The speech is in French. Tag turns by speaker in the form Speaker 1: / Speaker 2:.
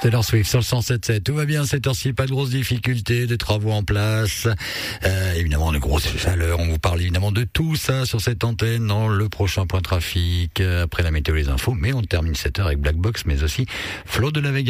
Speaker 1: Taylor Swift sur le 107.7. Tout va bien, cette heure-ci, pas de grosses difficultés, des travaux en place. Évidemment, de grosses chaleurs. On vous parle évidemment de tout ça sur cette antenne dans le prochain point trafic, après la météo et les infos. Mais on termine cette heure avec Black Box, mais aussi Flo de la Vega.